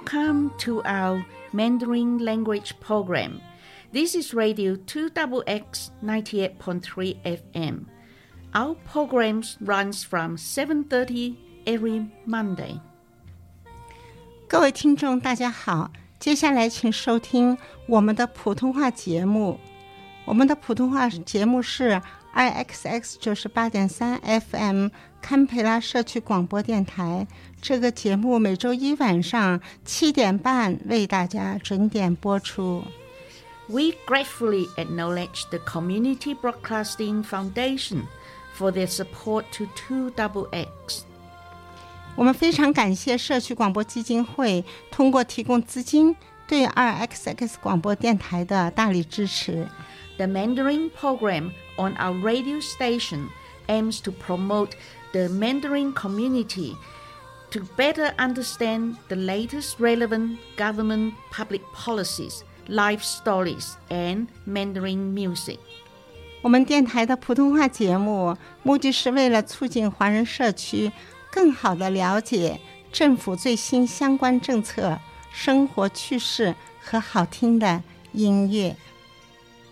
Welcome to our Mandarin language program. This is Radio 2XX 98.3 FM. Our program runs from 7:30 every Monday. 各位听众大家好，接下来请收听我们的普通话节目。我们的普通话节目是 IXX 98.3 FM 堪培拉社区广播电台。这个节目每周一晚上7点半为大家准点播出。 We gratefully acknowledge the Community Broadcasting Foundation for their support to 2XX. 我们非常感谢社区广播基金会通过提供资金对 2XX 广播电台的大力支持。 The Mandarin program on our radio station aims to promote the Mandarin community to better understand the latest relevant government public policies, life stories, and Mandarin music. 我们电台的普通话节目目的是为了促进华人社区更好地了解政府最新相关政策、生活趣事和好听的音乐。